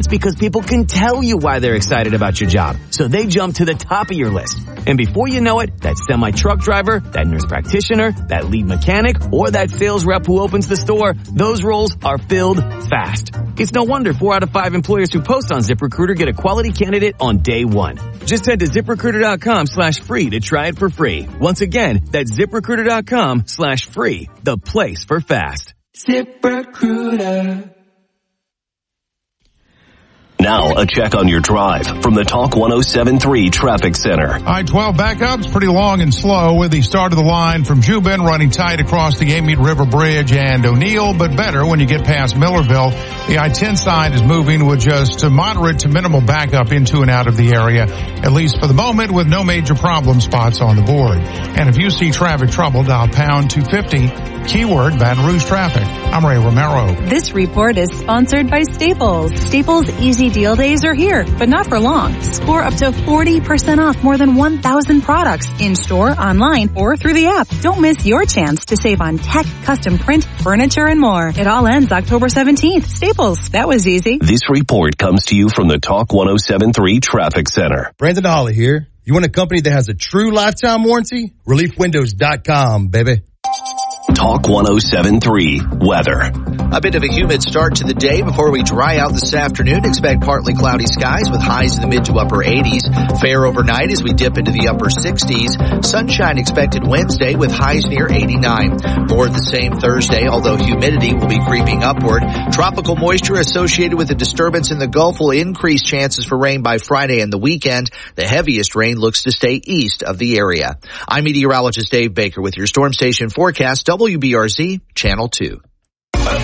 It's because people can tell you why they're excited about your job, so they jump to the top of your list. And before you know it, that semi-truck driver, that nurse practitioner, that lead mechanic, or that sales rep who opens the store, those roles are filled fast. It's no wonder 4 out of 5 employers who post on ZipRecruiter get a quality candidate on day one. Just head to ZipRecruiter.com/free to try it for free. Once again, that's ZipRecruiter.com/free, the place for fast. ZipRecruiter. Now, a check on your drive from the Talk 107.3 Traffic Center. I-12 backups pretty long and slow with the start of the line from Jubin running tight across the Amite River Bridge and O'Neill, but better when you get past Millerville. The I-10 side is moving with just a moderate to minimal backup into and out of the area, at least for the moment, with no major problem spots on the board. And if you see traffic trouble, dial pound 250, keyword Baton Rouge traffic. I'm Ray Romero. This report is sponsored by Staples. Staples Easy Deal Days are here, but not for long. Score up to 40% off more than 1,000 products in-store, online, or through the app. Don't miss your chance to save on tech, custom print, furniture, and more. It all ends October 17th. Staples, that was easy. This report comes to you from the Talk 107.3 Traffic Center. Brandon Holly here. You want a company that has a true lifetime warranty? ReliefWindows.com, baby. Talk 107.3 Weather. A bit of a humid start to the day before we dry out this afternoon. Expect partly cloudy skies with highs in the mid to upper 80s. Fair overnight as we dip into the upper 60s. Sunshine expected Wednesday with highs near 89. More of the same Thursday, although humidity will be creeping upward. Tropical moisture associated with a disturbance in the Gulf will increase chances for rain by Friday and the weekend. The heaviest rain looks to stay east of the area. I'm meteorologist Dave Baker with your Storm Station forecast, WBRZ Channel 2.